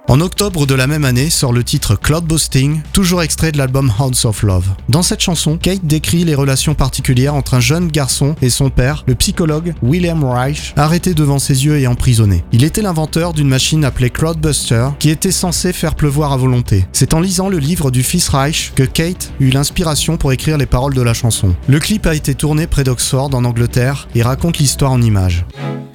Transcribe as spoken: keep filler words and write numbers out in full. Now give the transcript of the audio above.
En octobre de la même année sort le titre Cloudbusting, toujours extrait de l'album Hounds of Love. Dans cette chanson, Kate décrit les relations particulières entre un jeune garçon et son père, le psychologue William Reich, arrêté devant ses yeux et emprisonné. Il était l'inventeur d'une machine appelée Cloudbuster qui était censée faire pleuvoir à volonté. C'est en lisant le livre du fils Reich que Kate eut l'inspiration pour écrire les paroles de la chanson. Le clip a été tourné près d'Oxford en Angleterre et raconte l'histoire en images.